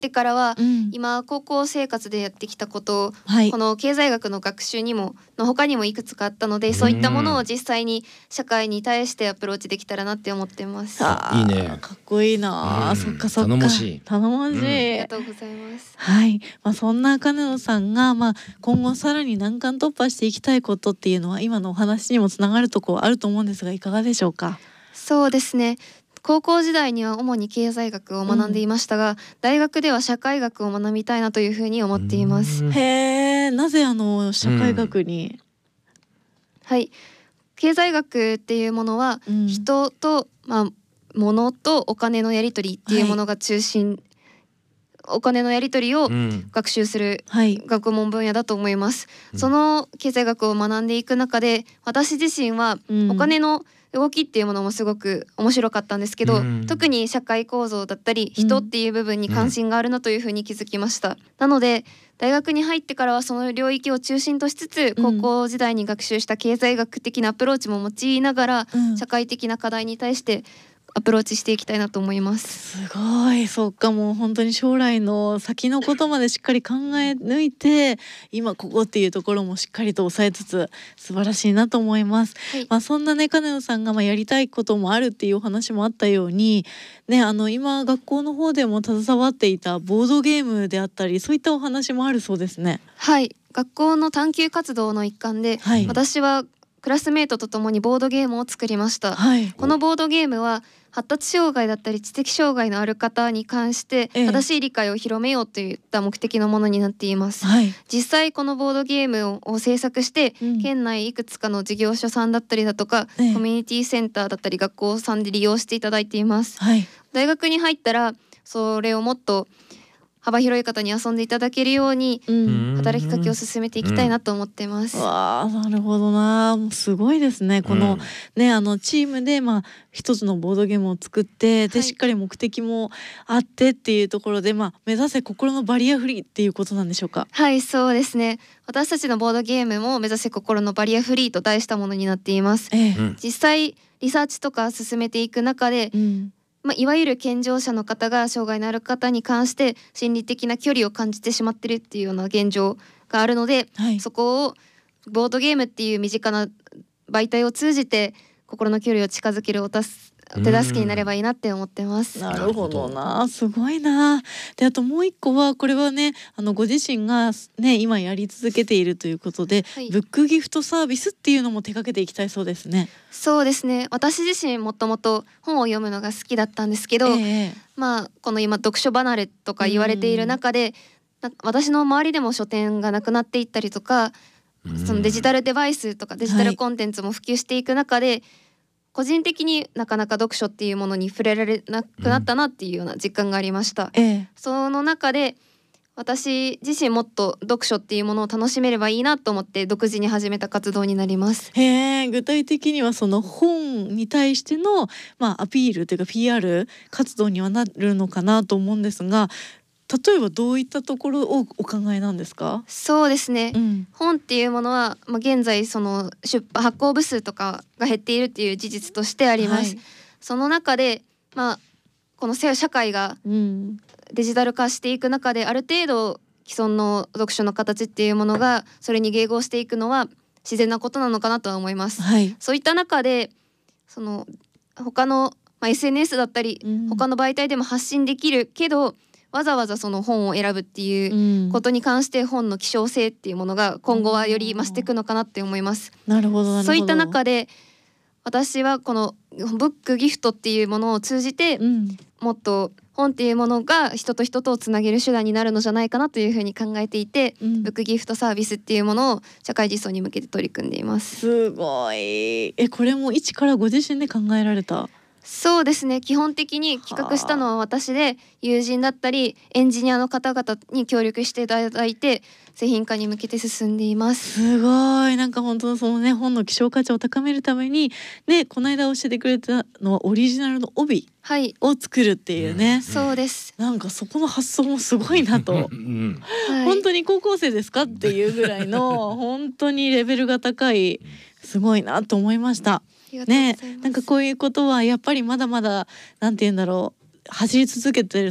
ってからは、 うん、 今高校生活でやってきたことを、 はいこの経済学の学習にもの他にもいくつかあったので、 うんそういったものを実際に社会に対してアプローチできたらなって思ってます。 いいねかっこいいな、 うんそっかそっか、 頼もしい頼もしい、 うんありがとうございます。 はい、そんな金野さんが、今後さらに難関突破していきたいことっていうのは今のお話にもつながるところあると思うんですが、いかがでしょうか。 そうですね。高校時代には主に経済学を学んでいましたが、大学では社会学を学びたいなというふうに思っています。 うんへえ、なぜ社会学に、 はい。経済学っていうものは、 うん人と、物とお金のやり取りっていうものが中心、お金のやり取りをうん学習するはい、 学問分野だと思います。 うんその経済学を学んでいく中で、私自身はお金の動きっていうものもすごく面白かったんですけど、 うん特に社会構造だったり人っていう部分に関心があるなというふうに気づきました。なので大学に入ってからはその領域を中心としつつ、高校時代に学習した経済学的なアプローチも用いながら、 うん社会的な課題に対してアプローチしていきたいなと思います。 すごい、そっか、もう本当に将来の先のことまでしっかり考え抜いて、今ここっていうところもしっかりと抑えつつ素晴らしいなと思います。 はいそんなね、金野さんがやりたいこともあるっていうお話もあったようにね、今学校の方でも携わっていたボードゲームであったり、そういったお話もあるそうですね。 はい、学校の探究活動の一環で、 はい、 私はクラスメートと共にボードゲームを作りました。 はい、 このボードゲームは発達障害だったり知的障害のある方に関してええ正しい理解を広めようといった目的のものになっています。 はい、 実際このボードゲームを制作して、 うん県内いくつかの事業所さんだったりだとか、 ええコミュニティセンターだったり学校さんで利用していただいています。 はい、 大学に入ったらそれをもっと幅広い方に遊んでいただけるように働きかけを進めていきたいなと思ってます。 わあ、なるほどな、もうすごいですね。この、ね、チームで一つのボードゲームを作ってで、 はいしっかり目的もあってっていうところで、目指せ心のバリアフリーっていうことなんでしょうか。 はい、そうですね。私たちのボードゲームも目指せ心のバリアフリーと題したものになっています。 ええ、 実際リサーチとか進めていく中で、 うんいわゆる健常者の方が障害のある方に関して心理的な距離を感じてしまってるっていうような現状があるので、 はい、 そこをボードゲームっていう身近な媒体を通じて心の距離を近づける手助けになればいいなって思ってます。 なるほどな、すごいな。で、あともう一個は、これはね、ご自身がね今やり続けているということで、 はいブックギフトサービスっていうのも手掛けていきたいそうですね。 そうですね。私自身もともと本を読むのが好きだったんですけど、 ええ、 この今読書離れとか言われている中で、私の周りでも書店がなくなっていったりとか、そのデジタルデバイスとかデジタルコンテンツも普及していく中で、個人的になかなか読書っていうものに触れられなくなったなっていうような実感がありました。 ええ、 その中で私自身もっと読書っていうものを楽しめればいいなと思って独自に始めた活動になります。 へえ、具体的にはその本に対しての、アピールというか PR 活動にはなるのかなと思うんですが、例えばどういったところをお考えなんですか。 そうですね、 うん本っていうものは、現在その発行部数とかが減っているっていう事実としてあります。 はい、 その中で、この社会がうんデジタル化していく中で、ある程度既存の読書の形っていうものがそれに迎合していくのは自然なことなのかなとは思います。 はい、 そういった中でその他の、SNS だったり、他の媒体でも発信できるけど、わざわざその本を選ぶっていうことに関して本の希少性っていうものが今後はより増していくのかなって思います。 なるほどなるほど。 そういった中で私はこのブックギフトっていうものを通じて、もっと本っていうものが人と人とをつなげる手段になるのじゃないかなというふうに考えていて、ブックギフトサービスっていうものを社会実装に向けて取り組んでいます。 すごい。これも一からご自身で考えられた。 そうですね。基本的に企画したのは私で、友人だったりエンジニアの方々に協力していただいて製品化に向けて進んでいます。 すごい。なんか本当そのね、本の希少価値を高めるためにね、この間教えてくれたのはオリジナルの帯はい、 を作るっていうね、 そうです。 なんかそこの発想もすごいなとはい、 本当に高校生ですかっていうぐらいの本当にレベルが高い、すごいなと思いました。ね、なんかこういうことはやっぱりまだまだなんて言うんだろう、走り続けてる